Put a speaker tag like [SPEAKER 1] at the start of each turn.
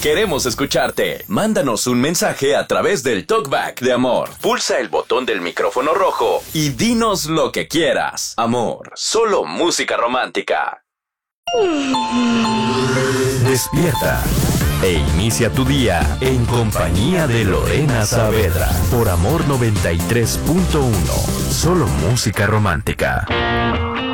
[SPEAKER 1] Queremos escucharte. Mándanos un mensaje a través del Talkback de Amor. Pulsa el botón del micrófono rojo y dinos lo que quieras. Amor, solo música romántica.
[SPEAKER 2] Despierta e inicia tu día en compañía de Lorena Saavedra por Amor 93.1. Solo música romántica.